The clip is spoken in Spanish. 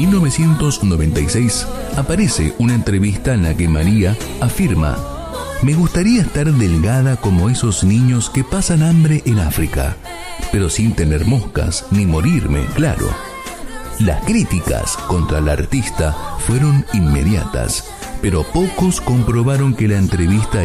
1996 aparece una entrevista en la que María afirma: me gustaría estar delgada como esos niños que pasan hambre en África, pero sin tener moscas ni morirme, claro. Las críticas contra la artista fueron inmediatas, pero pocos comprobaron que la entrevista